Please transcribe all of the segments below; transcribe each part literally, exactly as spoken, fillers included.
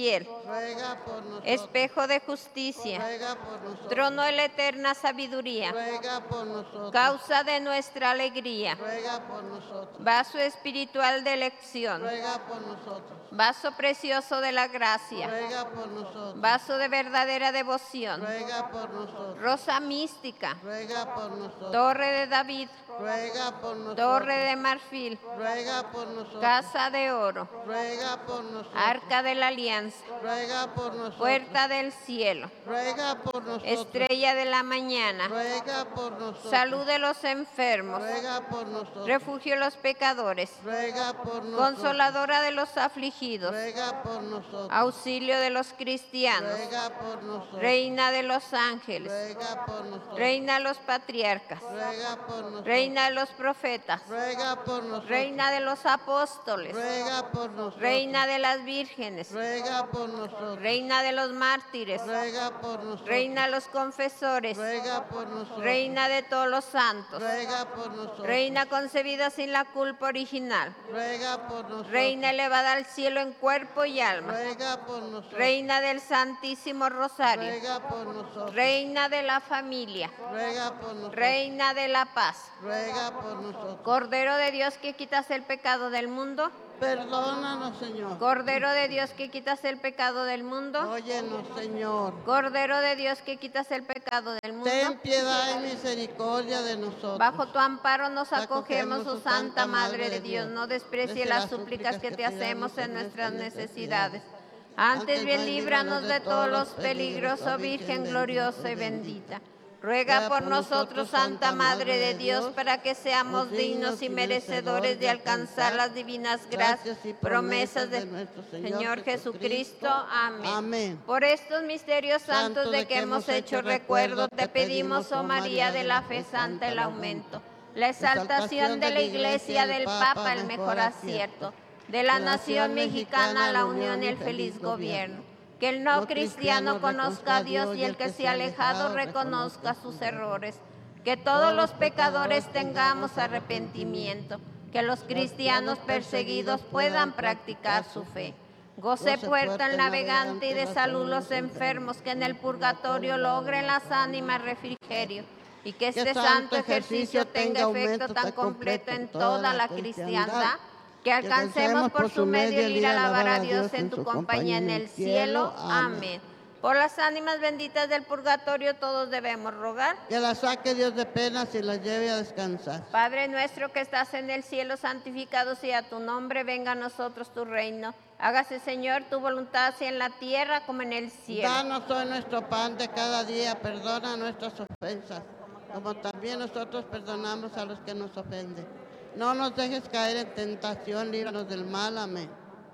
fiel, ruega por nosotros. espejo de justicia, Ruega por nosotros. trono de la eterna sabiduría, Ruega por nosotros. causa de nuestra alegría, Ruega por nosotros. vaso espiritual de elección, Ruega por nosotros. vaso precioso de la gracia, Ruega por nosotros. vaso de verdadera devoción, Ruega por nosotros. rosa mística, Ruega por nosotros. torre de David, Ruega por nosotros. torre de marfil, Ruega por nosotros. casa de oro, Ruega por nosotros. arca de la alianza, Ruega por nosotros. puerta del cielo, Ruega por nosotros. estrella de la mañana, Ruega por nosotros. salud de los enfermos, Ruega por nosotros. refugio de los pecadores, Ruega por nosotros. consoladora de los afligidos, Ruega por nosotros. auxilio de los cristianos, Ruega por nosotros. reina de los ángeles, Ruega por nosotros. reina de los patriarcas, Ruega por nosotros. reina de los profetas, Ruega por nosotros. reina de los apóstoles, Ruega por nosotros. reina de las vírgenes, Ruega por nosotros. reina de los mártires, Ruega por nosotros. reina de los confesores, Ruega por nosotros. reina de todos los santos, Ruega por nosotros. reina concebida sin la culpa original, Ruega por nosotros. reina elevada al cielo en cuerpo y alma, Ruega por nosotros. reina del Santísimo Rosario, Ruega por nosotros. reina de la familia, Ruega por nosotros. reina de la paz, Ruega por nosotros. Cordero de Dios que quitas el pecado del mundo, Perdónanos, Señor. Cordero de Dios que quitas el pecado del mundo, Óyenos, Señor. Cordero de Dios que quitas el pecado del mundo. Ten piedad y misericordia de nosotros. Bajo tu amparo nos Acogemos, acogemos, oh Santa Madre de Dios. No desprecie las súplicas que te hacemos en nuestras necesidades. Antes bien líbranos de todos los peligros, oh Virgen gloriosa y bendita. Ruega por nosotros, Santa Madre de Dios, para que seamos dignos y merecedores de alcanzar las divinas gracias y promesas de nuestro Señor Jesucristo. Amén. Amén. Por estos misterios santos de que hemos hecho recuerdo, te pedimos, oh María de la fe santa, el aumento, la exaltación de la Iglesia, del Papa, el mejor acierto, de la nación mexicana, la unión y el feliz gobierno. Que el no cristiano conozca a Dios y el que se ha alejado reconozca sus errores. Que todos los pecadores tengamos arrepentimiento. Que los cristianos perseguidos puedan practicar su fe. Goce puerta el navegante y de salud los enfermos, que en el purgatorio logren las ánimas refrigerio. Y que este santo ejercicio tenga efecto tan completo en toda la cristiandad, que alcancemos por su medio el ir a alabar a Dios en tu compañía en el cielo. Amén. Por las ánimas benditas del purgatorio todos debemos rogar. Que la saque Dios de penas y la lleve a descansar. Padre nuestro que estás en el cielo, santificado sea tu nombre, venga a nosotros tu reino. Hágase, Señor, tu voluntad, así en la tierra como en el cielo. Danos hoy nuestro pan de cada día, perdona nuestras ofensas, como también nosotros perdonamos a los que nos ofenden. No nos dejes caer en tentación, líbranos del mal. Amén.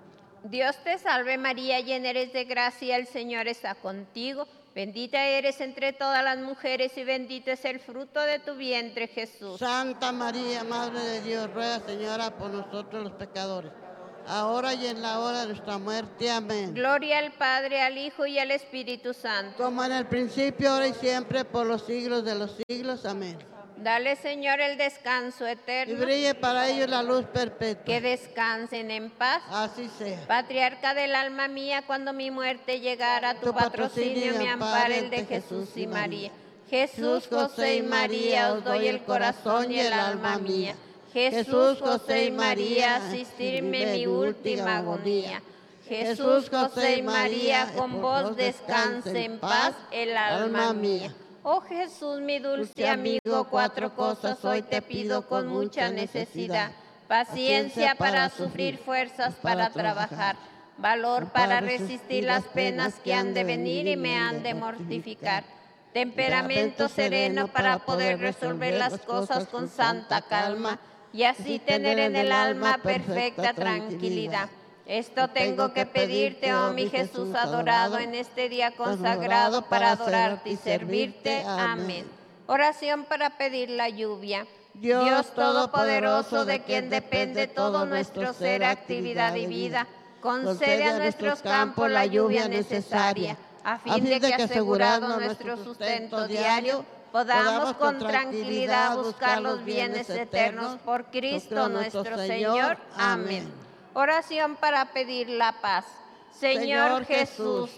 Dios te salve María, llena eres de gracia, el Señor está contigo. Bendita eres entre todas las mujeres y bendito es el fruto de tu vientre, Jesús. Santa María, Madre de Dios, ruega, Señora, por nosotros los pecadores, ahora y en la hora de nuestra muerte. Amén. Gloria al Padre, al Hijo y al Espíritu Santo. Como en el principio, ahora y siempre, por los siglos de los siglos. Amén. Dale, Señor, el descanso Y eterno. brille para ellos la luz perpetua. Que descansen en paz. Así sea. Patriarca del alma mía, cuando mi muerte llegara, tu Tu patrocinio patrocinio me y ampare el de ampare Jesús y María. Jesús, Jesús, José y María, os doy el corazón y el alma mía. Jesús, José y María, asistirme en mi última agonía. Jesús, José y María, con vos descanse en paz el alma mía. Oh Jesús, mi dulce amigo, cuatro cosas hoy te pido con mucha necesidad. Paciencia para sufrir, fuerzas para trabajar, valor para resistir las penas que han de venir y me han de mortificar. Temperamento sereno para poder resolver las cosas con santa calma y así tener en el alma perfecta tranquilidad. Esto tengo que pedirte, oh mi Jesús adorado, en este día consagrado para adorarte y servirte. Amén. Oración para pedir la lluvia. Dios Todopoderoso, de quien depende todo nuestro ser, actividad y vida, concede a nuestros campos la lluvia necesaria, a fin de que, asegurado nuestro sustento diario, podamos con tranquilidad buscar los bienes eternos por Cristo nuestro Señor. Amén. Oración para pedir la paz. Señor Jesús,